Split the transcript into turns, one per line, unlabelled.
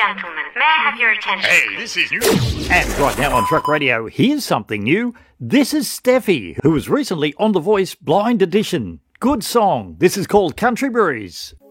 gentlemen, may I have your attention?
Hey, this is new.
And right now on Truck Radio, here's something new. This is Steffi, who was recently on The Voice Blind Edition. Good song. This is called Country Breeze.